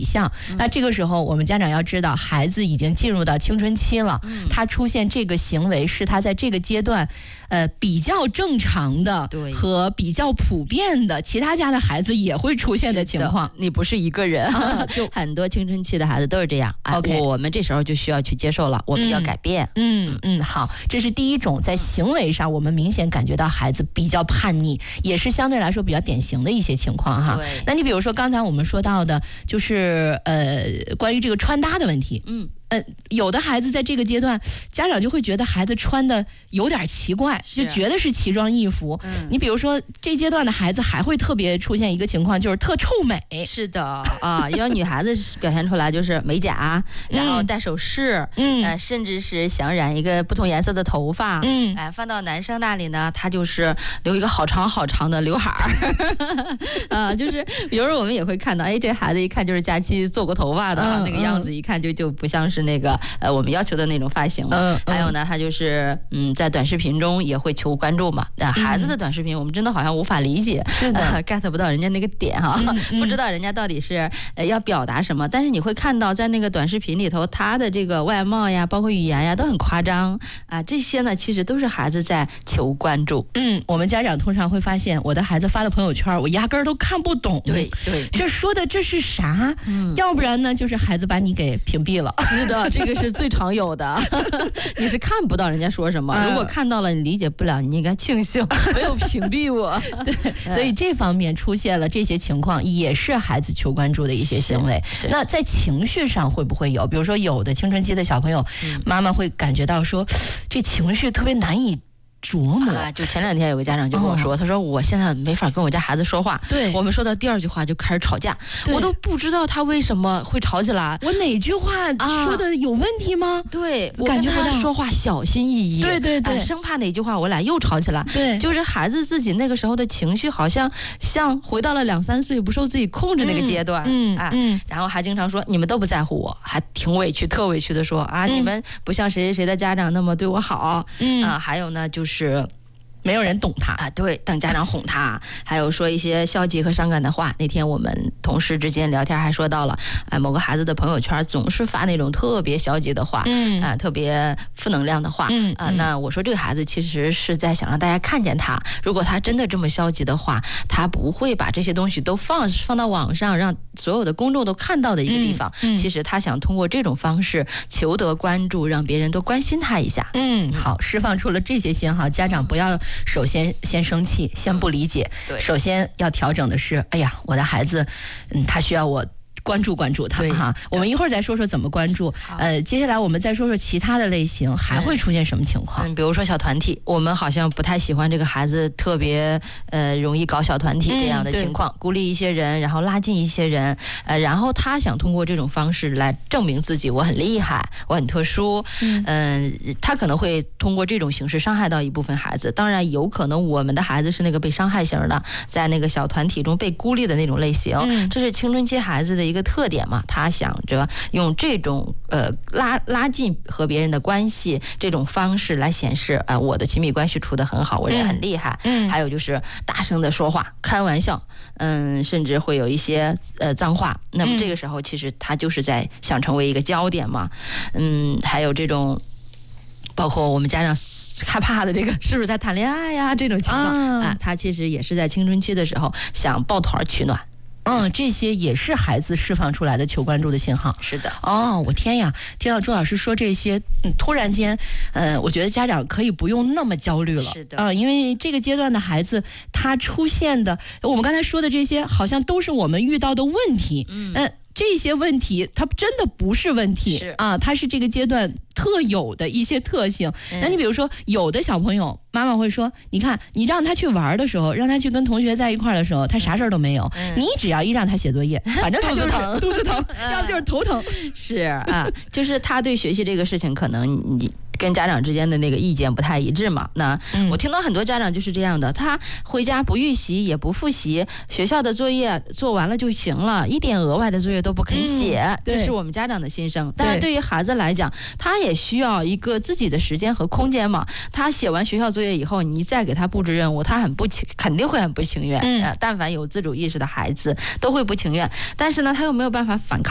几项。那这个时候我们家长要知道，孩子已经进入到青春期了，他出现这个行为是他在这个阶段比较正常的和比较普遍的，其他家的孩子也会出现的情况。 你不是一个人，就很多青春期的孩子都是这样。我们这时候就需要去接受了，我们要改变。 好，这是第一种，在行为上我们明显感觉到孩子比较叛逆，也是相对来说比较典型的一些情况哈。那你比如说刚才我们说到的，就是关于这个穿搭的问题。有的孩子在这个阶段，家长就会觉得孩子穿的有点奇怪，就觉得是奇装异服。你比如说这阶段的孩子还会特别出现一个情况，就是特臭美。 是的啊，有女孩子表现出来就是美甲，然后戴首饰，甚至是想染一个不同颜色的头发。放到男生那里呢，他就是留一个好长好长的刘海儿。就是有时候我们也会看到，这孩子一看就是假期做过头发的，那个样子一看就不像是那个我们要求的那种发型嘛。还有呢，他就是在短视频中也会求关注嘛。孩子的短视频我们真的好像无法理解，get 不到人家那个点哈，不知道人家到底是要表达什么。但是你会看到在那个短视频里头，他的这个外貌呀，包括语言呀，都很夸张啊。这些呢，其实都是孩子在求关注。 我们家长通常会发现，我的孩子发的朋友圈，我压根儿都看不懂。 对， 这说的这是啥？要不然呢，就是孩子把你给屏蔽了。 是的，这个是最常有的。你是看不到人家说什么，如果看到了你理解不了，你应该庆幸没有屏蔽我。 对，所以这方面出现了这些情况，也是孩子求关注的一些行为。那在情绪上会不会有？比如说有的青春期的小朋友，妈妈会感觉到说，这情绪特别难以琢磨。 就前2天有个家长就跟我说，他说我现在没法跟我家孩子说话，我们说到第2句话就开始吵架，我都不知道他为什么会吵起来， 我哪句话说的有问题吗？ 对，我跟他说话小心翼翼，对，生怕哪句话我俩又吵起来。对，就是孩子自己那个时候的情绪好像回到了2、3岁不受自己控制那个阶段。然后还经常说你们都不在乎我，还挺委屈特委屈的说你们不像谁谁谁的家长那么对我好。还有呢就是没有人懂他对，等家长哄他，还有说一些消极和伤感的话。那天我们同事之间聊天还说到了，某个孩子的朋友圈总是发那种特别消极的话，特别负能量的话，那我说这个孩子其实是在想让大家看见他，如果他真的这么消极的话，他不会把这些东西都放到网上，让所有的公众都看到的一个地方。其实他想通过这种方式求得关注，让别人都关心他一下。 好，释放出了这些信号，家长不要首先生气，先不理解。首先要调整的是，我的孩子，他需要我关注他哈。我们一会儿再说说怎么关注。接下来我们再说说其他的类型还会出现什么情况。 比如说小团体，我们好像不太喜欢这个孩子特别容易搞小团体这样的情况，孤立一些人，然后拉近一些人，然后他想通过这种方式来证明自己，我很厉害，我很特殊。他可能会通过这种形式伤害到一部分孩子。当然有可能我们的孩子是那个被伤害型的，在那个小团体中被孤立的那种类型。这是青春期孩子的一个特点嘛，他想着用这种拉近和别人的关系这种方式来显示我的亲密关系处得很好，我人很厉害。还有就是大声的说话，开玩笑，甚至会有一些脏话。那么这个时候其实他就是在想成为一个焦点嘛。还有这种包括我们家长害怕的这个是不是在谈恋爱呀这种情况他其实也是在青春期的时候想抱团取暖。 这些也是孩子释放出来的求关注的信号。 是的。 我天呀，听到朱老师说这些，突然间我觉得家长可以不用那么焦虑了。 是的。 因为这个阶段的孩子他出现的我们刚才说的这些好像都是我们遇到的问题。这些问题它真的不是问题它是这个阶段特有的一些特性。那你比如说有的小朋友妈妈会说，你看你让他去玩的时候，让他去跟同学在一块的时候，他啥事儿都没有。你只要一让他写作业，反正他就是肚子疼要不就是头疼。 是就是他对学习这个事情可能你跟家长之间的那个意见不太一致嘛。那我听到很多家长就是这样的，他回家不预习也不复习，学校的作业做完了就行了，一点额外的作业都不肯写。这是我们家长的心声。但是对于孩子来讲，他也需要一个自己的时间和空间嘛。他写完学校作业以后，你再给他布置任务，他肯定会很不情愿。但凡有自主意识的孩子都会不情愿，但是呢他又没有办法反抗。